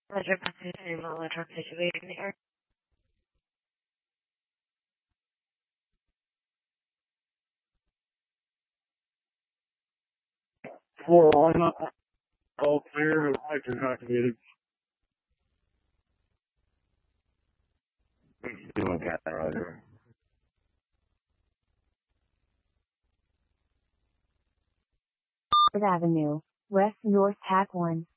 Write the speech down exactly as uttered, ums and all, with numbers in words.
Roger, passing Electron situated here. Four one, all clear, lights are activated. Doing that, Roger. Avenue, West North Tack one.